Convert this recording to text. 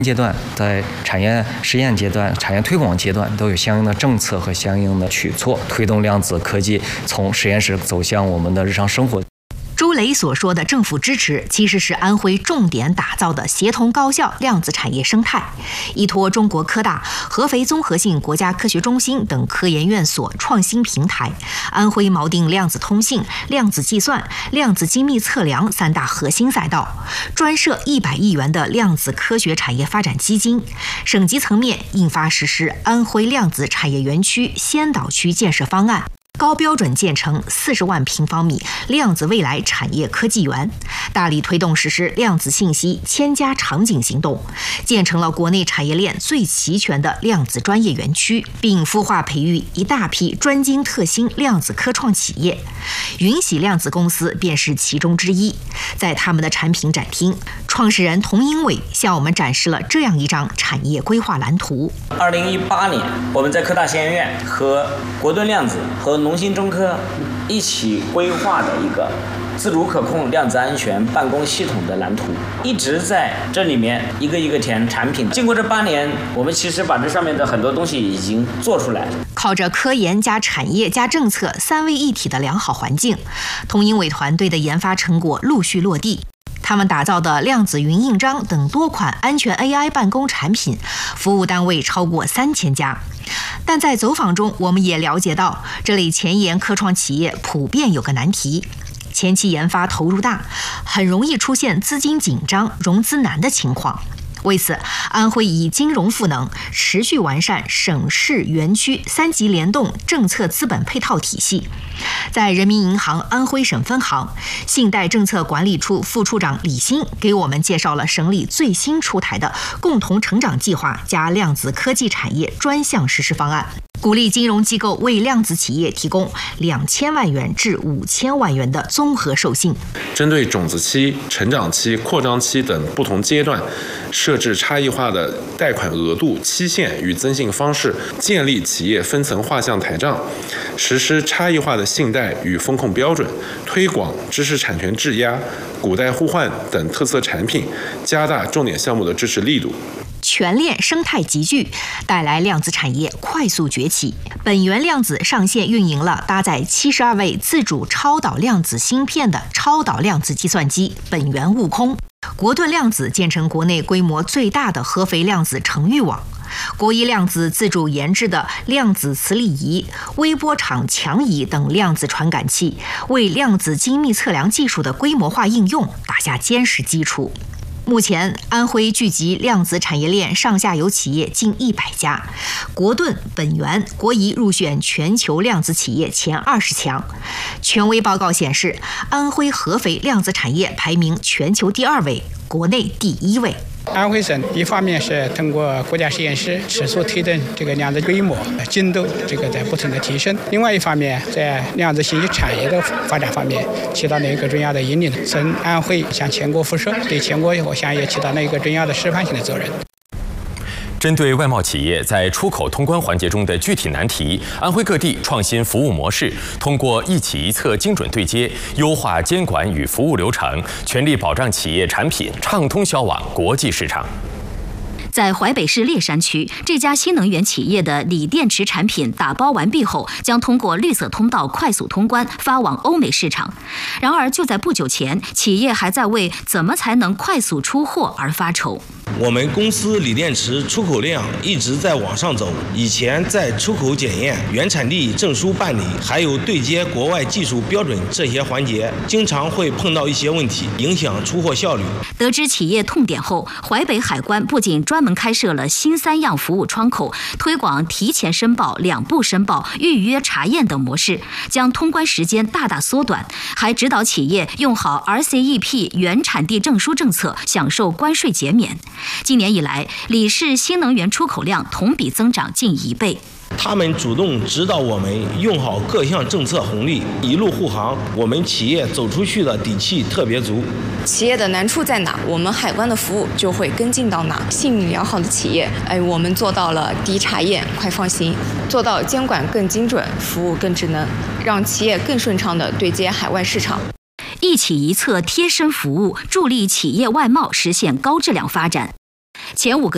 阶段，在产业实验阶段、产业推广阶段，都有相应的政策和相应的举措，推动量子科技从实验室走向我们的日常生活。 周雷所说的政府支持，其实是安徽重点打造的协同高校量子产业生态，依托中国科大、合肥综合性国家科学中心等科研院所创新平台，安徽锚定量子通信、量子计算、量子精密测量三大核心赛道，专设100亿元的量子科学产业发展基金，省级层面印发实施安徽量子产业园区先导区建设方案。高标准建成40万平方米量子未来产业科技园，大力推动实施量子信息千家场景行动，建成了国内产业链最齐全的量子专业园区，并孵化培育一大批专精特新量子科创企业。云喜量子公司便是其中之一。在他们的产品展厅，创始人童英伟向我们展示了这样一张产业规划蓝图。 2018年，我们在科大实验院和国盾量子和农信中科一起规划的一个自主可控量子安全办公系统的蓝图，一直在这里面一个一个填产品。经过这8年，我们其实把这上面的很多东西已经做出来了。 靠着科研加产业加政策3位一体的良好环境，童英伟团队的研发成果陆续落地。他们打造的量子云印章等多款安全 AI 办公产品，服务单位超过3000家。但在走访中，我们也了解到，这类前沿科创企业普遍有个难题：前期研发投入大，很容易出现资金紧张、融资难的情况。为此，安徽以金融赋能，持续完善省市园区3级联动政策资本配套体系。在人民银行安徽省分行，信贷政策管理处副处长李欣给我们介绍了省里最新出台的共同成长计划加量子科技产业专项实施方案，鼓励金融机构为量子企业提供2000万元至5000万元的综合授信。 针对种子期、成长期、扩张期等不同阶段，设置差异化的贷款额度、期限与增信方式，建立企业分层画像台账，实施差异化的信贷与风控标准，推广知识产权质押、股贷互换等特色产品，加大重点项目的支持力度。 全链生态集聚，带来量子产业快速崛起。本源量子上线运营了搭载72位自主超导量子芯片的超导量子计算机本源悟空。国盾量子建成国内规模最大的合肥量子程域网。国一量子自主研制的量子磁力仪、微波场强移等量子传感器，为量子精密测量技术的规模化应用打下坚实基础。目前，安徽聚集量子产业链上下游企业近100家，国盾、本源、国一入选全球量子企业前20强。权威报告显示，安徽合肥量子产业排名全球第2位，国内第1位。 安徽省一方面是通过国家实验室持续推动这个量子规模精度在不停的提升，另外一方面在量子信息产业的发展方面起到了一个重要的引领，从安徽向全国辐射，对全国我想也起到了一个重要的示范性的责任。 针对外贸企业在出口通关环节中的具体难题，安徽各地创新服务模式，通过一企一策精准对接，优化监管与服务流程，全力保障企业产品畅通销往国际市场。 在淮北市烈山区，这家新能源企业的锂电池产品打包完毕后，将通过绿色通道快速通关，发往欧美市场。然而，就在不久前，企业还在为怎么才能快速出货而发愁。 我们公司锂电池出口量一直在往上走，以前在出口检验、原产地证书办理，还有对接国外技术标准这些环节，经常会碰到一些问题，影响出货效率。 得知企业痛点后，淮北海关不仅专门开设了新3样服务窗口，推广提前申报、2步申报、预约查验等模式，将通关时间大大缩短，还指导企业用好 RCEP 原产地证书政策，享受关税减免。今年以来，李氏新能源出口量同比增长近1倍。 他们主动指导我们用好各项政策红利，一路护航，我们企业走出去的底气特别足。 企业的难处在哪，我们海关的服务就会跟进到哪。信誉良好的企业，我们做到了低查验、快放行，做到监管更精准、服务更智能，让企业更顺畅地对接海外市场。 一企一策贴身服务，助力企业外贸实现高质量发展。前5个